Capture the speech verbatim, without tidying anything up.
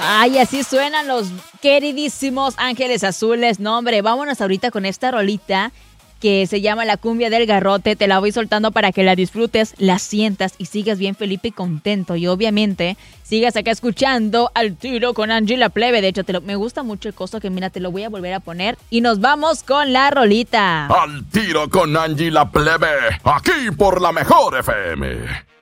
Ay, así suenan los queridísimos Ángeles Azules. No, hombre, vámonos ahorita con esta rolita que se llama La Cumbia del Garrote. Te la voy soltando para que la disfrutes, la sientas y sigas bien feliz y contento. Y obviamente sigas acá escuchando Al Tiro con Angie la Plebe. De hecho, te lo, me gusta mucho el costo que mira, te lo voy a volver a poner. Y nos vamos con la rolita. Al Tiro con Angie la Plebe, aquí por la Mejor F M.